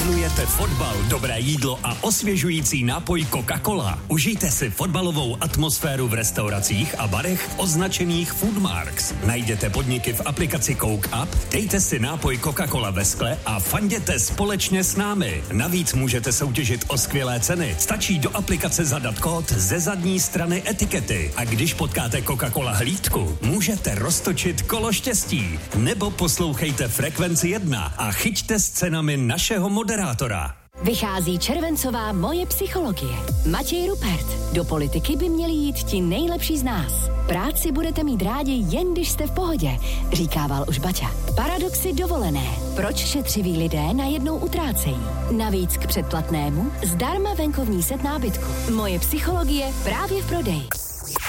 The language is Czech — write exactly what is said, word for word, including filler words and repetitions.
Milujete fotbal, dobré jídlo a osvěžující nápoj Coca-Cola? Užijte si fotbalovou atmosféru v restauracích a barech označených Foodmarks. Najděte podniky v aplikaci Coke Up, dejte si nápoj Coca-Cola ve skle a fanděte společně s námi. Navíc můžete soutěžit o skvělé ceny. Stačí do aplikace zadat kód ze zadní strany etikety a když potkáte Coca-Cola hlídku, můžete roztočit kolo štěstí. Nebo poslouchejte Frekvenci jedna a chyťte s cenami našeho moderátora. Vychází červencová Moje psychologie. Matěj Rupert. Do politiky by měli jít ti nejlepší z nás. Práci budete mít rádi, jen když jste v pohodě, říkával už Baťa. Paradoxy dovolené. Proč šetřiví lidé najednou utrácejí? Navíc k předplatnému zdarma venkovní set nábytku. Moje psychologie právě v prodeji.